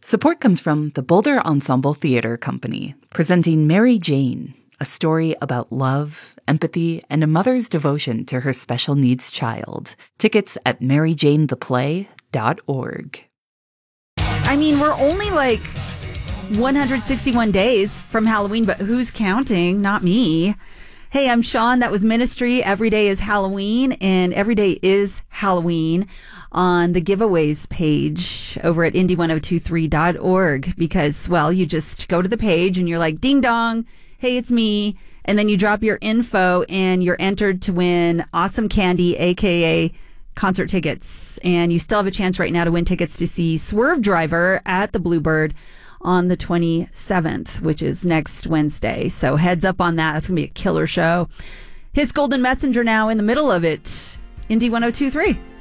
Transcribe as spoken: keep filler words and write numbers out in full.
Support comes from the Boulder Ensemble Theater Company, presenting Mary Jane, a story about love, empathy, and a mother's devotion to her special needs child. Tickets at mary jane the play dot org. I mean, we're only like one hundred sixty-one days from Halloween, but who's counting? Not me. Hey, I'm Sean. That was Ministry. Every day is Halloween, and every day is Halloween on the giveaways page over at indie ten twenty-three dot org because, well, you just go to the page and you're like, ding dong, hey, it's me. And then you drop your info and you're entered to win awesome candy, a k a concert tickets. And you still have a chance right now to win tickets to see Swerve Driver at the Bluebird on the twenty-seventh, which is next Wednesday. So heads up on that. That's going to be a killer show. His Golden Messenger now in the middle of it. Indie ten twenty-three.